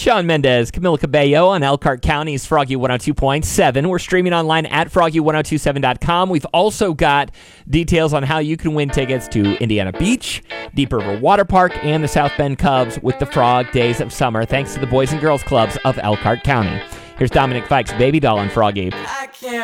Shawn Mendes, Camila Cabello on Elkhart County's Froggy 102.7. We're streaming online at froggy1027.com. We've also got details on how you can win tickets to Indiana Beach, Deep River Water Park, and the South Bend Cubs with the Frog Days of Summer, thanks to the Boys and Girls Clubs of Elkhart County. Here's Dominic Fike's Baby Doll on Froggy.